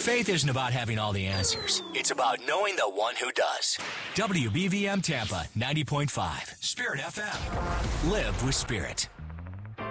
Faith isn't about having all the answers. It's about knowing the one who does. WBVM Tampa 90.5, Spirit FM. Live with Spirit.